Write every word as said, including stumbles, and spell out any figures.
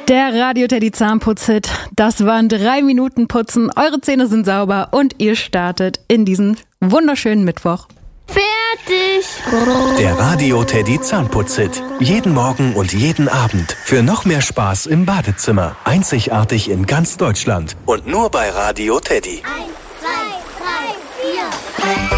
Der Radio Teddy Zahnputz-Hit. Das waren drei Minuten Putzen. Eure Zähne sind sauber und ihr startet in diesen wunderschönen Mittwoch. Fertig! Der Radio Teddy Zahnputz-Hit. Jeden Morgen und jeden Abend. Für noch mehr Spaß im Badezimmer. Einzigartig in ganz Deutschland. Und nur bei Radio Teddy. Eins, zwei, drei, vier.